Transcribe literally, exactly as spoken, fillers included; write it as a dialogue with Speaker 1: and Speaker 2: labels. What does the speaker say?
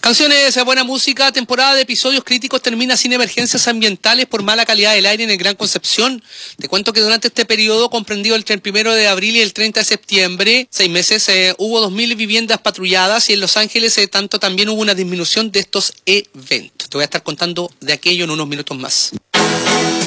Speaker 1: Canciones, buena música, temporada de episodios críticos termina sin emergencias ambientales por mala calidad del aire en el Gran Concepción. Te cuento que durante este periodo, comprendido entre el primero de abril y el treinta de septiembre, seis meses, eh, hubo dos mil viviendas patrulladas y en Los Ángeles eh, tanto también hubo una disminución de estos eventos. Te voy a estar contando de aquello en unos minutos más.